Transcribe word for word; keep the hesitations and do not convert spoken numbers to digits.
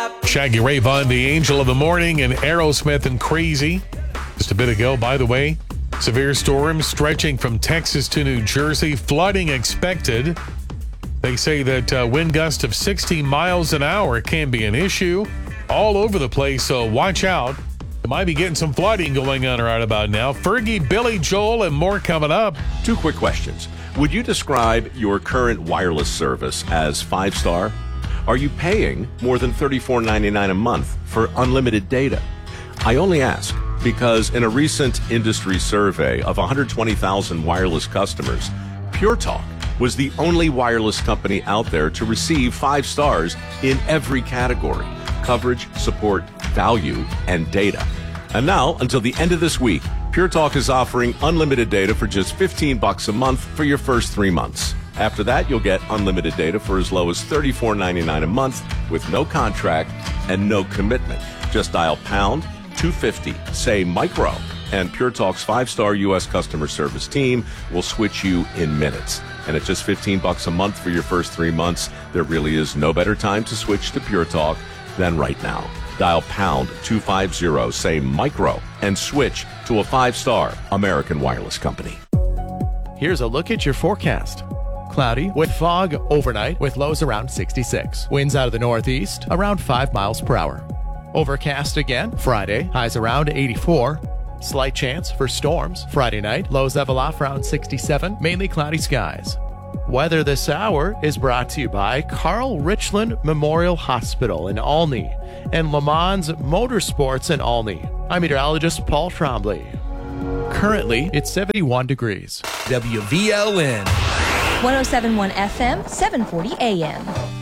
Shaggy Ray Vaughan, the Angel of the Morning, and Aerosmith and Crazy. Just a bit ago, by the way, severe storms stretching from Texas to New Jersey. Flooding expected. They say that uh, wind gusts of sixty miles an hour can be an issue all over the place, so watch out. You might be getting some flooding going on right about now. Fergie, Billy Joel, and more coming up. Two quick questions. Would you describe your current wireless service as five-star? Are you paying more than thirty-four ninety-nine a month for unlimited data? I only ask because in a recent industry survey of one hundred twenty thousand wireless customers, Pure Talk was the only wireless company out there to receive five stars in every category: coverage, support, value, and data. And now, until the end of this week, Pure Talk is offering unlimited data for just fifteen bucks a month for your first three months. After that, you'll get unlimited data for as low as thirty-four ninety-nine a month with no contract and no commitment. Just dial pound two fifty, say micro, and Pure Talk's five-star U S customer service team will switch you in minutes. And at just fifteen bucks a month for your first three months, there really is no better time to switch to Pure Talk than right now. Dial pound two fifty, say micro, and switch to a five-star American wireless company. Here's a look at your forecast. Cloudy with fog overnight with lows around sixty-six. Winds out of the northeast around five miles per hour. Overcast again Friday, highs around eighty-four. Slight chance for storms Friday night, lows level off around sixty-seven, mainly cloudy skies. Weather this hour is brought to you by Carl Richland Memorial Hospital in Olney and Le Mans Motorsports in Olney. I'm meteorologist Paul Trombley. Currently, it's seventy-one degrees. W V L N one oh seven point one F M, seven forty A M.